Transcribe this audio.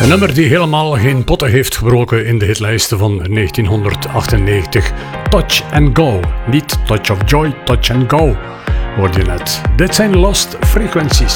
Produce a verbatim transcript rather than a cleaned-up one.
Een nummer die helemaal geen potten heeft gebroken in de hitlijsten van negentienhonderdachtennegentig. Touch and Go. Niet Touch of Joy, Touch and Go. Hoorde je net. Dit zijn Lost Frequencies.